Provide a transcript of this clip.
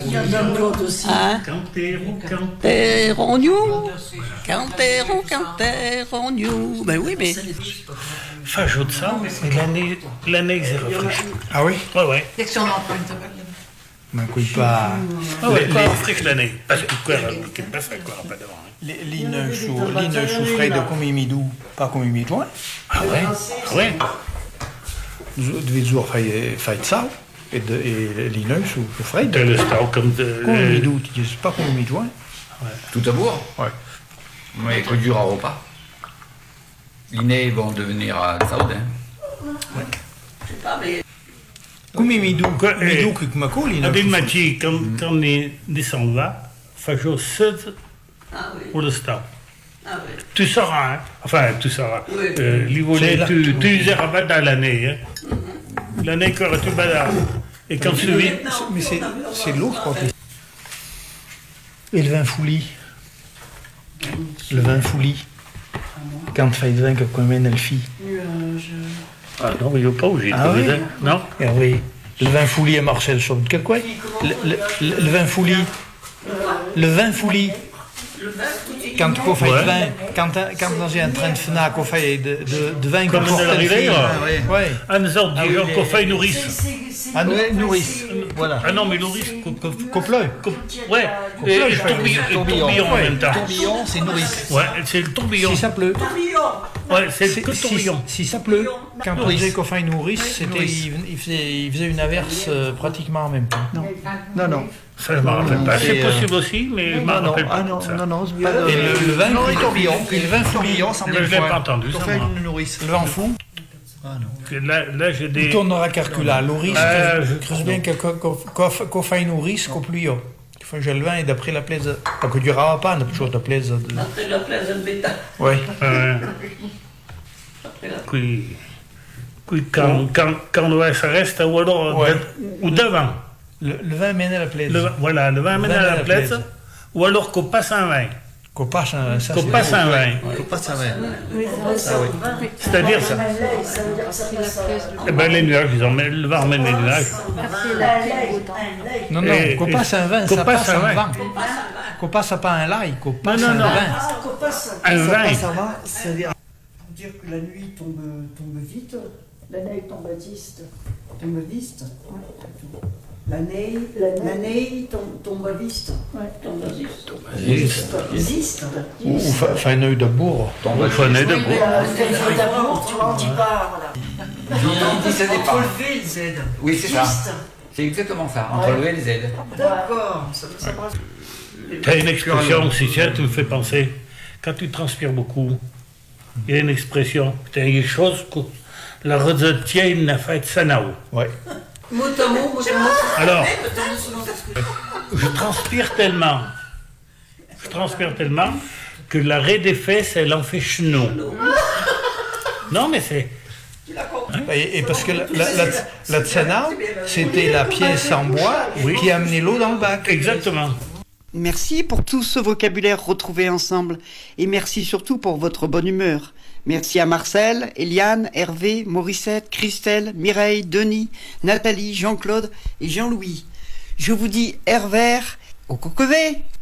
Jean-Claude aussi. Hein? Cantero. Canterognou, canterognou. Ben oui, mais... Fajo de ça, mais l'année c'est rafraîchi. Ah oui? Ouais. Section d'empreinte. Ma couille pas. Ah ouais, pas rafraîchi l'année. Parce que quoi, qu'est-ce que ça quoi, pas devant. Line chou de comimidou, pas comimidou. Ah ouais. De jour fait ça. Et line chou frais. De le stock comme de. Comimidou, tu dis pas comimidou. Tout à bourg. Ouais. Mais que dur à repas. L'inné vont devenir à Saoud. Je sais pas, mais... Comimidou, midou que mako, line. Avec Mathieu, quand on descend là, Fajo seul Ah oui, pour le stock. ah oui. Tu sauras, hein. Enfin, tu sauras. Oui. Les volets, tu les rabattre dans l'année. Hein. L'année que tu badas. Et quand tu vis. Mais c'est l'eau, je crois. Et le vin fouli. Le vin fouli. Quand tu fais le vin que combien elle fit. Ah non, il n'y a pas où j'ai Ah trouvé oui? ça. Non? Oui. Le vin fouli à Marcel Chaude. Quoi? Le vin fouli. Le vin fouli. Quand tu fais Ouais. de vin, quand dans un train de FNAC, on fait de vin Comme que dans porte la le rivière. fil. Ouais. Un sorte de genre qu'on fait nourrice. Ah, nourrice. Voilà. Ah non, mais nourrice. Copleux. Ouais. Et tourbillon en même temps. Tourbillon, c'est nourrice. Ouais, c'est le tourbillon. Si ça pleut. Ouais, c'est que tourbillon. Si ça pleut. Quand on disait qu'on fait une nourrice, il faisait une averse pratiquement en même temps. Non. Ça, je ne me rappelle pas. C'est possible aussi, mais je ne me rappelle pas. non, ça. non, c'est pas de... Et le vin tourbillon. Puis le vin tourbillon, c'en Mais est je l'ai pas entendu, On ça, fait moi. une nourrice. Le vin fou. Là, j'ai Il des. tournera Carcula. L'oris, Ah, je creuse bien qu'on fait une nourrice, qu'on pluie. Il faut que le vin et d'après la plaise. Pas que du pas, on a toujours la plaise. Après la place de bêta. Oui. Quand ouais, ça reste, ou alors, Ouais. ou devant. Le vin mène à la plaise. Voilà, le vin mène à la plaise, ou alors qu'on passe un vin. Qu'on passe un vin. Qu'on passe un vin. Qu'on passe un vin. C'est-à-dire ça. Eh ben, les nuages, le vin emmène les nuages. Non, Et- qu'on passe un vin, qu'on ça passe passe un un vin. vin. Qu'on passe pas un l'ail, qu'on passe non, un non. vin. Un vin. Ça va, c'est-à-dire dire que la nuit tombe vite. L'année tombe viste. Tombe viste. L'année tombe viste. Ziste. Ou fait un œil de bourre. On connaît de beau. C'est d'abord, tu vois, on dit pas, voilà. Il dit ça départ. Entre le V et le Z. Oui, c'est ça. Ziste. C'est exactement ça, entre le L et Z. D'accord, ça brasse. Tu as une expression, si tiens, tu me fais penser. Quand tu transpires beaucoup, il y a une expression. Tu as une chose que la retient n'a fait sanao. Ouais. Mot à mot. Alors, je transpire tellement que l'arrêt des fesses, elle en fait chenou. Non, mais c'est. Et parce que la tsana, c'était la pièce en bois qui amenait l'eau dans le bac. Exactement. Merci pour tout ce vocabulaire retrouvé ensemble et merci surtout pour votre bonne humeur. Merci à Marcel, Eliane, Hervé, Morissette, Christelle, Mireille, Denis, Nathalie, Jean-Claude et Jean-Louis. Je vous dis Hervé au coquevé.